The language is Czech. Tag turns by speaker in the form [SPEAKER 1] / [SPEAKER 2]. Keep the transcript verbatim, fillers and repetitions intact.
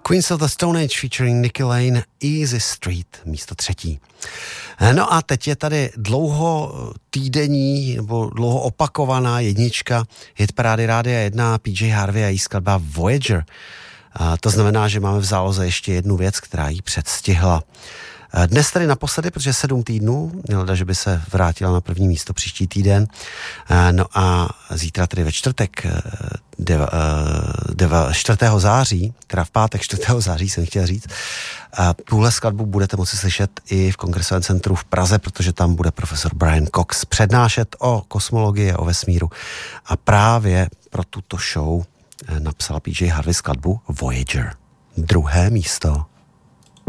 [SPEAKER 1] Queens of the Stone Age featuring Nicky Lane, Easy Street, místo třetí. No a teď je tady dlouho týdenní nebo dlouho opakovaná jednička hitparády Rádia jedna, P J Harvey a její skladba Voyager. A to znamená, že máme v záloze ještě jednu věc, která jí předstihla. Dnes tedy naposledy, protože sedm týdnů, hleda, že by se vrátila na první místo příští týden. No a zítra tedy ve čtvrtek, deva, deva, čtvrtého září, teda v pátek čtvrtého září jsem chtěl říct, a tuhle skladbu budete moci slyšet i v Kongresovém centru v Praze, protože tam bude profesor Brian Cox přednášet o kosmologii a o vesmíru. A právě pro tuto show napsal P J Harvey skladbu Voyager. Druhé místo.